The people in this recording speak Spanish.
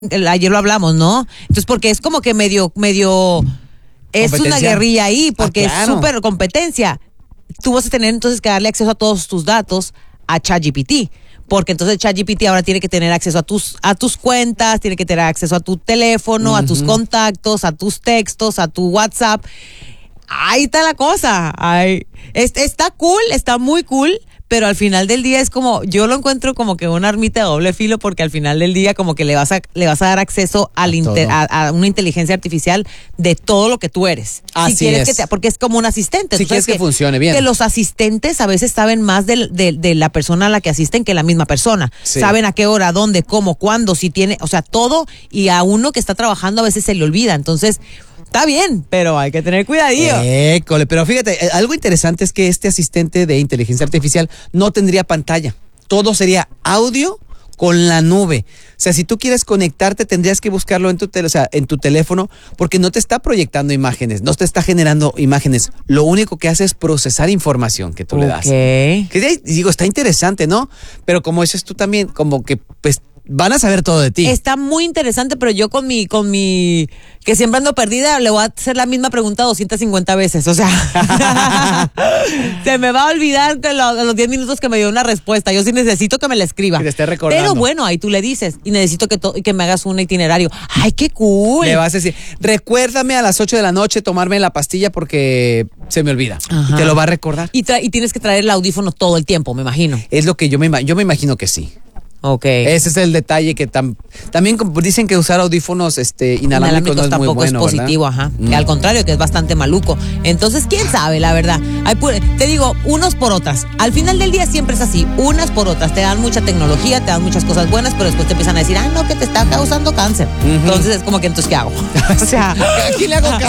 ayer lo hablamos, ¿no? Entonces, porque es como que medio, es una guerrilla ahí, porque es súper competencia. Tú vas a tener entonces que darle acceso a todos tus datos a ChatGPT, porque entonces ChatGPT ahora tiene que tener acceso a tus cuentas, tiene que tener acceso a tu teléfono, a tus contactos, a tus textos, a tu WhatsApp. Ahí está la cosa. Está cool, está muy cool, pero al final del día es como, yo lo encuentro como que una armita de doble filo, porque al final del día como que le vas a dar acceso a una inteligencia artificial de todo lo que tú eres. Así si quieres es. porque es como un asistente. Si quieres que funcione bien. Que los asistentes a veces saben más de la persona a la que asisten que la misma persona. Sí. Saben a qué hora, dónde, cómo, cuándo, si tiene, o sea, todo, y a uno que está trabajando a veces se le olvida. Entonces, está bien, pero hay que tener cuidadillo. École, pero fíjate, algo interesante es que este asistente de inteligencia artificial no tendría pantalla. Todo sería audio con la nube. O sea, si tú quieres conectarte, tendrías que buscarlo en tu teléfono, porque no te está proyectando imágenes, no te está generando imágenes. Lo único que hace es procesar información que tú le das. Que digo, está interesante, ¿no? Pero como dices tú también, como que pues van a saber todo de ti. Está muy interesante, pero yo con mi que siempre ando perdida, le voy a hacer la misma pregunta 250 veces, o sea, se me va a olvidar que los 10 minutos que me dio una respuesta. Yo sí necesito que me la escriba. Que te esté recordando. Pero bueno, ahí tú le dices, y necesito que me hagas un itinerario. ¡Ay, qué cool! Le vas a decir, recuérdame a las 8 de la noche tomarme la pastilla porque se me olvida. Ajá. Y te lo va a recordar. Y tienes que traer el audífono todo el tiempo, me imagino. Es lo que yo me imagino que sí. Okay. Ese es el detalle que también dicen que usar audífonos inalámbricos no es muy bueno, tampoco es positivo, ¿verdad? ajá. Que al contrario, que es bastante maluco. Entonces, ¿quién sabe, la verdad? Te digo, unos por otras. Al final del día siempre es así, unas por otras. Te dan mucha tecnología, te dan muchas cosas buenas, pero después te empiezan a decir, no, que te está causando cáncer. Entonces es como que, entonces, ¿qué hago? O sea, aquí le hago caso.